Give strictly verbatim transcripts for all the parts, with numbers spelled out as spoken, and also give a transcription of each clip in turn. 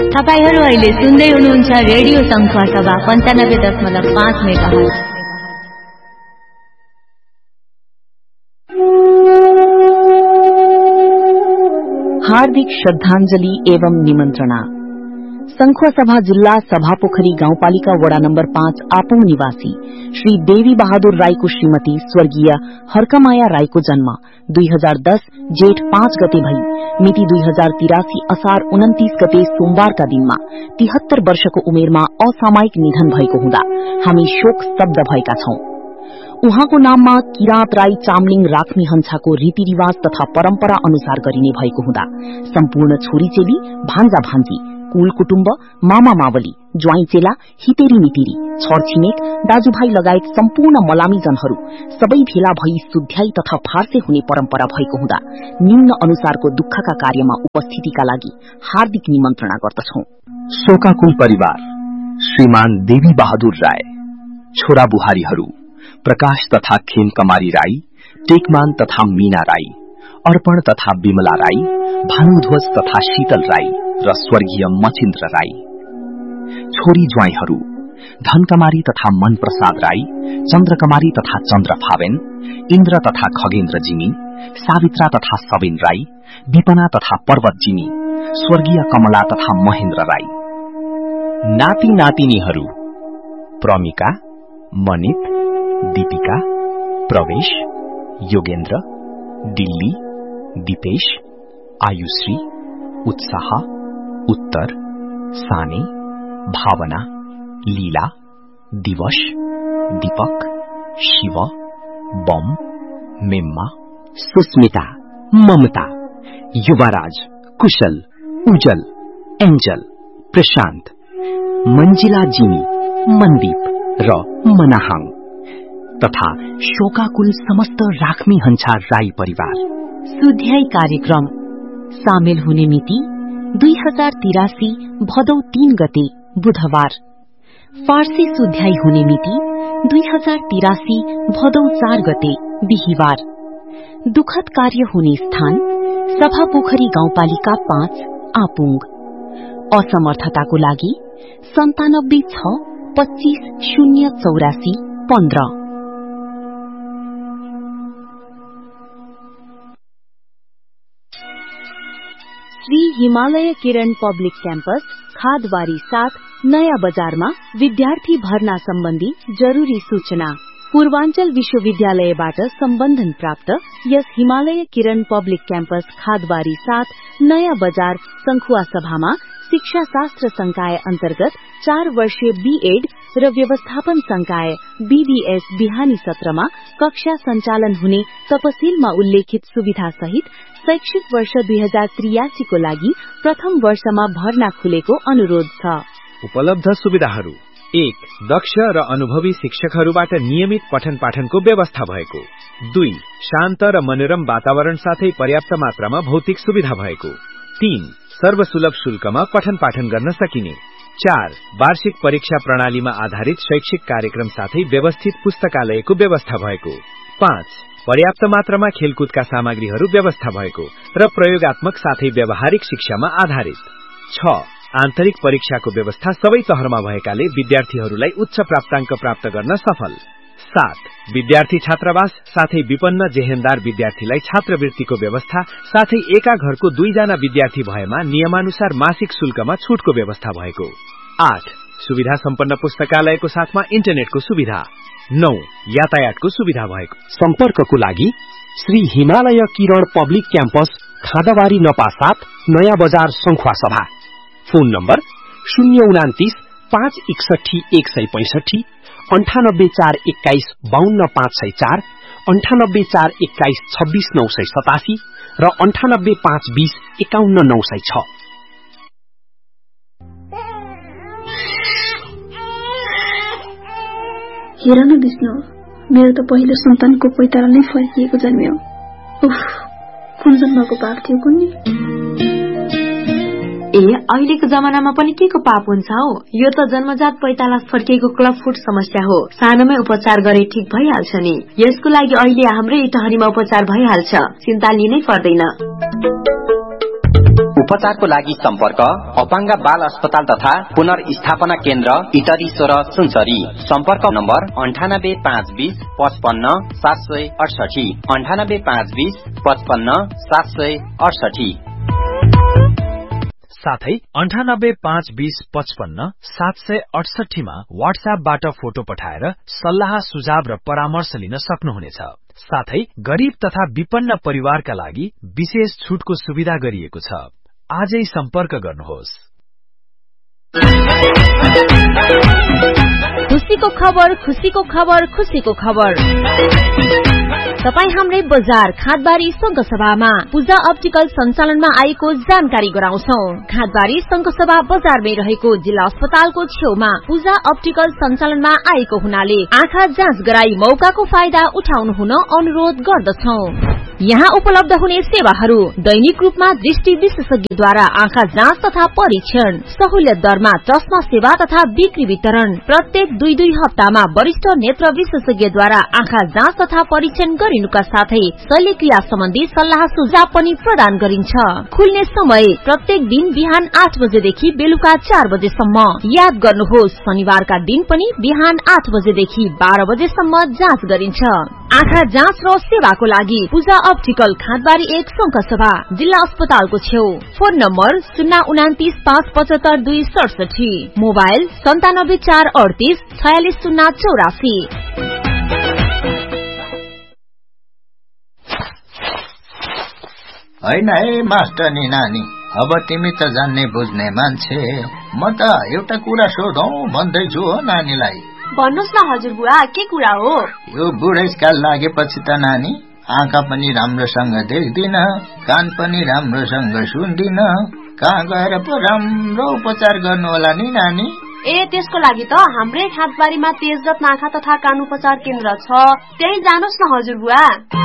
तपाईहरु अहिले सुन्दै हुनुहुन्छ रेडियो संख्वा सभा पन्चानब्बे दशमलव पाँच मेगाहर्ज। हार्दिक श्रद्धांजलि एवं निमंत्रणा। संख्वा सभा जिल्ला सभापोखरी गाउँपालिका वडा नम्बर पाँच आपुङ निवासी श्री देवी बहादुर राईको श्रीमती स्वर्गीय हर्कमाया राईको जन्म दुई हजार दस जेठ पाँच गते भई मिति दुई हजार तिरासी असार उन्तीस गते सोमबारका दिनमा तिहत्तर वर्षको उमेरमा असामयिक निधन भएको हुँदा हामी शोक स्तब्ध भएका छौं। उहाँको नाममा किराँत राई चामलिङ राख्ने हन्छाको रीतिरिवाज तथा परम्परा अनुसार गरिने भएको हुँदा सम्पूर्ण छोरी चेली, भान्जा भान्जी, कुल कुटुम्ब, मामा मावली, ज्वाइँ चेला, हितेरी मितिरी, छरछिमेक, दाजुभाइ लगायत सम्पूर्ण मलामीजनहरू सबै भेला भई सुध्याई तथा फार्से हुने परम्परा भएको हुँदा निम्न अनुसारको दुःखका कार्यमा उपस्थितिका लागि हार्दिक निमन्त्रणा गर्दछौं। शोकाकुल परिवार श्रीमान देवी बहादुर राय, छोरा बुहारीहरू प्रकाश तथा खेमकमारी राई, टेकमान तथा मीना राई, अर्पण तथा विमला राई, भानुध्वज तथा शीतल राई र स्वर्गीय मचिन्द्र राई। छोरी ज्वाइँहरू धनकमारी तथा मनप्रसाद राई, चन्द्रकमारी तथा चन्द्र फावेन, इन्द्र तथा खगेन्द्र जिमी, सावित्रा तथा सबिन राई, विपना तथा पर्वत जिमी, स्वर्गीय कमला तथा महेन्द्र राई। नाति नातिनीहरू प्रमिका, मनित, दीपिका, प्रवेश, योगेन्द्र, दिल्ली, दीपेश, आयुश्री, उत्साह, उत्तर, साने, भावना, लीला, दिवश, दीपक, शिव, बम, मेम्मा, सुस्मिता, ममता, युवराज, कुशल, उजल, एंजल, प्रशांत, मंजिला जिमी, मनदीप र मनाहाङ तथा शोकाकुल समस्त राख्मी हन्छा राई परिवार। सुध्याई कार्यक्रम सामेल हुने मिति दुई हजार तिरासी भदौ तीन गते बुधबार। फारसी सुध्याई हुने मिति दुई हजार तिरासी भदौ चार गते बिहिबार। दुखद कार्य हुने स्थान सभापोखरी गाउँपालिका पाँच आपुङ। असमर्थताको लागि सन्तानब्बे छ पच्चीस शून्य चौरासी पन्ध्र। श्री हिमालय किरण पब्लिक क्याम्पस खादबारी सात नयाँ बजारमा विद्यार्थी भर्ना सम्बन्धी जरूरी सूचना। पूर्वाञ्चल विश्वविद्यालयबाट सम्बन्धन प्राप्त यस हिमालय किरण पब्लिक क्याम्पस खादबारी सात नयाँ बजार संखुवा सभामा शिक्षा शास्त्र संकाय अन्तर्गत चार वर्षीय बीएड र व्यवस्थापन संकाय बीडीएस बिहानी सत्रमा कक्षा सञ्चालन हुने तपसिलमा उल्लेखित सुविधा सहित शैक्षिक वर्ष दुई हजार त्रियासी को लागि प्रथम वर्षमा भर्ना खुलेको अनुरोध छ। उपलब्ध सुविधाहरू: एक, दक्ष र अनुभवी शिक्षकहरूबाट नियमित पठन पाठनको व्यवस्था भएको। दुई, शान्त र मनोरम वातावरण साथै पर्याप्त मात्रामा भौतिक सुविधा भएको। तीन, सर्वसुलभ शुल्कमा पठन पाठन गर्न सकिने। चार, वार्षिक परीक्षा प्रणालीमा आधारित शैक्षिक कार्यक्रम साथै व्यवस्थित पुस्तकालयको व्यवस्था भएको। पाँच, पर्याप्त मात्रामा खेलकुदका सामग्रीहरू व्यवस्था भएको र प्रयोगात्मक साथै व्यावहारिक शिक्षामा आधारित। छ, आन्तरिक परीक्षाको व्यवस्था सबै तहरमा भएकाले विद्यार्थीहरूलाई उच्च प्राप्ताङ्क प्राप्त गर्न सफल। सात, विद्यार्थी छात्रावास साथै विपन्न जेहेन्दार विद्यार्थीलाई छात्रवृत्तिको व्यवस्था साथै एका घरको दुईजना विद्यार्थी भएमा नियमानुसार मासिक शुल्कमा छुटको व्यवस्था भएको। आठ, सुविधा सम्पन्न पुस्तकालयको साथमा इन्टरनेटको सुविधा। नौ, यातायातको सुविधा भएको। सम्पर्कको लागि श्री हिमालय किरण पब्लिक क्याम्पस खादबारी नपा सात नयाँ बजार संखुवा सभा। फोन नम्बर शून्य उनातिस पाँच एकसठी एक सय पैंसठी, अन्ठानब्बे चार एक्काइस बाहन्न पाँच सय चार, अन्ठानब्बे चार एक्काइस छब्बीस नौ सय सतासी र अन्ठानब्बे पाँच बीस एकाउन्न नौ सय छ। हेर न विष्णु, मेरो त पहिलो सन्तानको पैताला नै फर्किएको जन्मियो। उफ, कुन जन्मको पाप थियो कुन्नी। ए अहिलेको जमानामा पनि के को पाप हुन्छ हो? यो त जन्मजात पैताला फर्किएको क्लब फुट समस्या हो। सानोमै उपचार गरे ठीक भइहाल्छ नि। यसको लागि अहिले हाम्रै टहरीमा उपचार भइहाल्छ, चिन्ता लिनै पर्दैन। उपचारको लागि सम्पर्क अपाङ्ग बाल अस्पताल तथा पुनर्स्थापना केन्द्र इटरी सोह्र सुनसरी। सम्पर्क नम्बर अन्ठानब्बे पाँच बीस पचपन्न सात सय अडसठी अन्ठानब्बे पाँच बीस पचपन्न सात सय अडसठी। साथै अन्ठानब्बे पाँच बीस पचपन्न सात सय अडसठीमा वाट्सएपबाट फोटो पठाएर सल्लाह सुझाव र परामर्श लिन सक्नुहुनेछ। साथै गरीब तथा विपन्न परिवारका लागि विशेष छुटको सुविधा गरिएको छ। आजै सम्पर्क गर्नुहोस्। खुसीको खबर, खुसीको खबर, खुसीको खबर। तपाई हाम्रै बजार खादबारी संघसभामा पूजा अप्टिकल सञ्चालनमा आएको जानकारी गराउँछौ। खादबारी संघसभा बजारमै रहेको जिल्ला अस्पतालको छेउमा पूजा अप्टिकल सञ्चालनमा आएको हुनाले आँखा जाँच गराई मौकाको फाइदा उठाउनु हुन अनुरोध गर्दछौ। यहाँ उपलब्ध हुने सेवाहरू दैनिक रूपमा दृष्टि विशेषज्ञद्वारा आँखा जाँच तथा परीक्षण, सहुलियत दरमा चस्मा सेवा तथा बिक्री वितरण, प्रत्येक दुई दुई हप्तामा वरिष्ठ नेत्र विशेषज्ञद्वारा आँखा जाँच तथा परीक्षण गरिनुका साथै शल्यक्रिया सम्बन्धी सल्लाह सुझाव पनि प्रदान गरिन्छ। खुल्ने समय प्रत्येक दिन बिहान आठ बजेदेखि बेलुका चार बजेसम्म। याद गर्नुहोस्, शनिबारका दिन पनि बिहान आठ बजेदेखि बाह्र बजेसम्म जाँच गरिन्छ। आँखा जाँच र सेवाको लागि पूजा अप्टिकल खादबारी एक संघसभा जिल्ला अस्पतालको छेउ। फोन नम्बर शून्य उनातिस पाँच पचहत्तर दुई सडसठी, मोबाइल सन्तानब्बे चार अडतिस छयालिस शून्य चौरासी। होइन है मास्टरनी नानी, अब तिमी त जान्ने बुझ्ने मान्छे, म त एउटा कुरा सोधौं भन्दैछु हो नानीलाई। भन्नुहोस् न हजुरबुवा, के कुरा हो? यो बुढेसकाल लागेपछि त नानी आँखा पनि राम्रोसँग देख्दिन, कान पनि राम्रोसँग सुन्दिन, कहाँ गएर पो राम्रो उपचार गर्नु होला नि नानी? ए, त्यसको लागि त हाम्रै खादबारीमा तेजरत्न आँखा तथा कान उपचार केन्द्र छ, त्यही जानुहोस् न हजुरबुवा।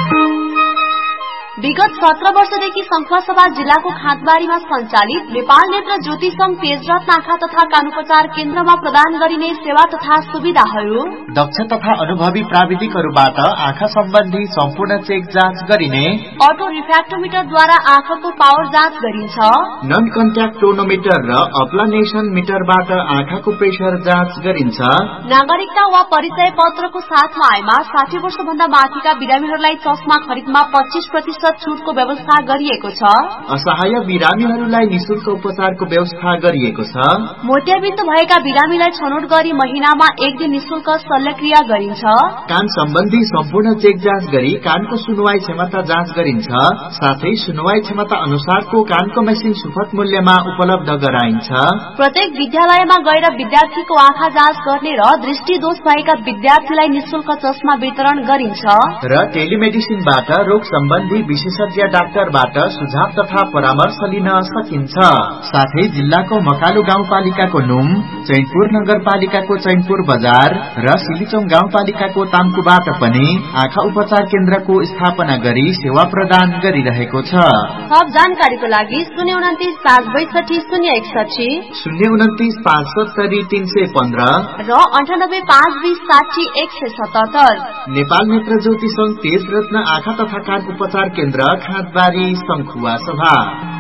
विगत सत्र वर्षदेखि संखुवासभा जिल्लाको खादबारीमा सञ्चालित नेपाल नेत्र ज्योति संघ तेजरत्न आँखा तथा कान उपचार केन्द्रमा प्रदान गरिने सेवा तथा सुविधाहरू दक्ष तथा अनुभवी प्राविधिकहरूबाट आँखा सम्बन्धी सम्पूर्ण चेक जाँच गरिने, अटो रिफ्र्याक्टोमिटरद्वारा आँखाको पावर जाँच गरिन्छ, नन कन्ट्याक्ट टोनोमिटर र अप्लानेसन मिटरबाट आँखाको प्रेसर जाँच गरिन्छ, नागरिकता वा परिचय पत्रको साथमा आएमा साठी वर्ष भन्दा माथिका बिरामीहरूलाई चस्मा खरिदमा पच्चीस प्रतिशत छुटको व्यवस्था गरिएको छ। असहाय बिरामीहरूलाई निशुल्क उपचारको व्यवस्था गरिएको छ। मोतियाबिन्दु भएका बिरामीलाई छनौट गरी महिनामा एक दिन निशुल्क शल्यक्रिया गरिन्छ। कान सम्बन्धी सम्पूर्ण चेक जाँच गरी कानको सुनवाई क्षमता जाँच गरिन्छ। साथै सुनवाई क्षमता अनुसारको कानको मेसिन सुपथ मूल्यमा उपलब्ध गराइन्छ। प्रत्येक विद्यालयमा गएर विद्यार्थीको आँखा जाँच गर्ने र दृष्टि दोष भएका विद्यार्थीलाई निशुल्क चस्मा वितरण गरिन्छ। र टेलिमेडिसिनबाट रोग सम्बन्धी विशेषज्ञ डाक्टरबाट सुझाव तथा परामर्श लिन सकिन्छ। साथै जिल्लाको मकालु गाउँपालिकाको नुम, चैनपुर नगरपालिकाको चैनपुर बजार र सिलिचौं गाउँपालिकाको ताम्कुबाट पनि आँखा उपचार केन्द्रको स्थापना गरी सेवा प्रदान गरिरहेको छ। थप जानकारीको लागि शून्य उन्तिस सात बैसठी शून्य एकसठी, शून्य उन्तिस पाँच सत्तरी तीन सय पन्ध्र र अन्ठानब्बे पाँच बीस साठी एक सय सतहत्तर। नेपाल नेत्र ज्योति संघ तेजरत्न आँखा तथा कान उपचार केन्द्र खादबारी संखुवा सभा।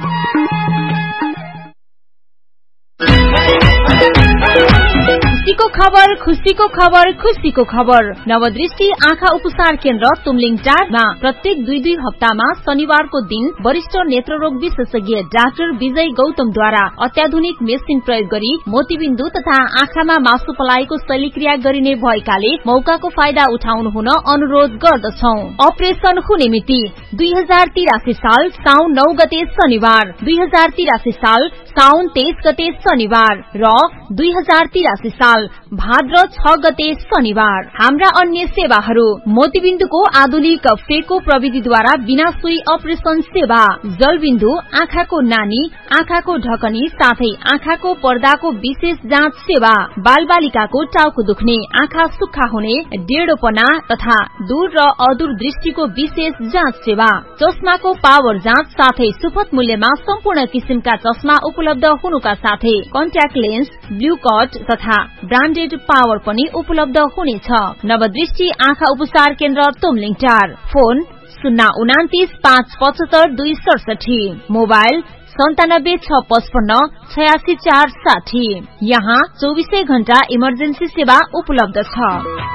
खुसीको खबर, खुसीको खबर, खुसीको खबर। नवदृष्टि आँखा उपचार केन्द्र तुमलिङ टारमा प्रत्येक दुई दुई हप्तामा शनिबारको दिन वरिष्ठ नेत्ररोग विशेषज्ञ डाक्टर विजय गौतमद्वारा अत्याधुनिक मेसिन प्रयोग गरी मोतीबिन्दु तथा आँखामा मासु पलाएको शल्यक्रिया गरिने भएकाले मौकाको फाइदा उठाउनु हुन अनुरोध गर्दछौ। अपरेशन हुने मिति दुई हजार तिरासी साल साउन नौ गते शनिबार, दुई हजार तिरासी साल साउन तेइस गते शनिबार र दुई हजार तिरासी साल भाद्र छ गते शनिबार। हाम्रा अन्य सेवाहरू मोतीबिन्दुको आधुनिक फेको प्रविधिद्वारा बिना सुई अपरेशन सेवा, जलबिन्दु, आँखाको नानी, आँखाको ढकनी साथै आँखाको पर्दाको विशेष जाँच सेवा, बाल बालिकाको टाउको दुख्ने, आँखा सुक्खा हुने, डेढोपना तथा दूर र अदूर दृष्टिको विशेष जाँच सेवा, चस्माको पावर जाँच साथै सुपथ मूल्यमा सम्पूर्ण किसिमका चस्मा उपलब्ध हुनुका साथै कन्ट्याक्ट लेन्स, ब्लू कट तथा ब्रान्डेड पावर पनि उपलब्ध हुनेछ। नवदृष्टि आँखा उपचार केन्द्र तुमलिङ टार। फोन शून्य उनातिस पाँच पचहत्तर दुई सडसठी, मोबाइल सन्तानब्बे छ पचपन्न छयासी चार साठी। यहाँ चौबीसै घण्टा इमर्जेन्सी सेवा उपलब्ध छ।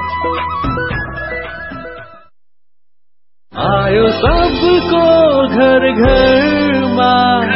आयो सबको घर घरमा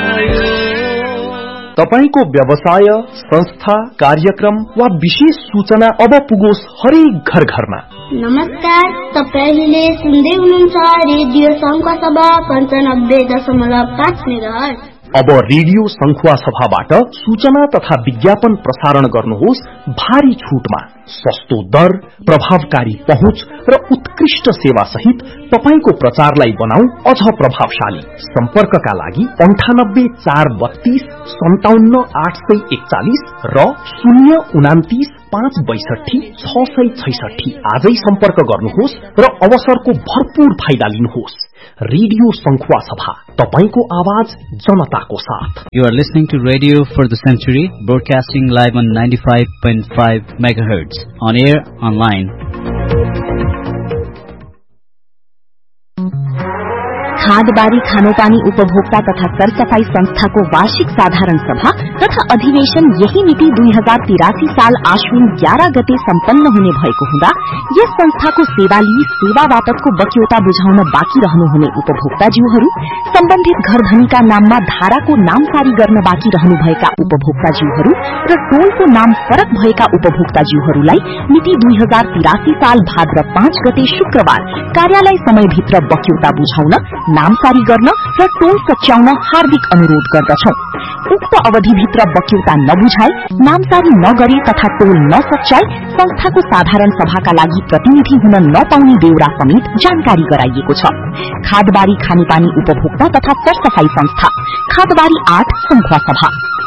तपाईको व्यवसाय, संस्था, कार्यक्रम वा विशेष सूचना अब पुगोस् हरेक घर घरमा। नमस्कार, तपाईले सुन्दै हुनुहुन्छ रेडियो संखुवा सभा पन्चानब्बे दशमलव पाँच मेगाहर्ज। अब रेडियो संखुवा सभाबाट सूचना तथा विज्ञापन प्रसारण गर्नुहोस् भारी छूटमा। सस्तो दर, प्रभावकारी पहुँच र उत्कृष्ट सेवा सहित तपाईको प्रचारलाई बनाऊ अझ प्रभावशाली। सम्पर्कका लागि अन्ठानब्बे चार बत्तीस सन्ताउन्न आठ सय एकचालिस र शून्य उनातिस पाँच बैसठी छ सय छैसठी आजै सम्पर्क गर्नुहोस् र अवसरको भरपूर फाइदा लिनुहोस्। रेडियो संखुवा सभा, तपाईको आवाज जनताको साथ। You are listening to Radio for the Century, broadcasting live on ninety-five point five megahertz, on air, online. खादबारी खानोपानी उपभोक्ता तथा सरसफाई संस्थाको वार्षिक साधारण सभा तथा अधिवेशन यही मिति दुई हजार तिरासी साल आश्विन ग्यारह गते सम्पन्न हुने भएको हुँदा यस संस्थाको सेवा लिई सेवा बापतको बक्यौता बुझाउन बाँकी रहनुहुने उपभोक्ताज्यूहरू, सम्बन्धित घरधनीका नाममा धाराको नामसारी गर्न बाँकी रहनुभएका उपभोक्ताज्यूहरू र टोलको नाम फरक भएका उपभोक्ताज्यूहरूलाई मिति दुई हजार तिरासी साल भाद्र पाँच गते शुक्रबार कार्यालय समयभित्र बक्यौता बुझाउन, नामसारी गर्न र टोल सच्याउन हार्दिक अनुरोध गर्दछौं। उक्त अवधिभित्र बक्यौता नबुझाए, नामसारी नगरे तथा टोल नसच्याए संस्थाको साधारण सभाका लागि प्रतिनिधि हुन नपाउने बेहोरा समेत जानकारी गराइएको छ। खादबारी खानेपानी उपभोक्ता तथा सरसफाई संस्था, खादबारी आठ संखुवा सभा।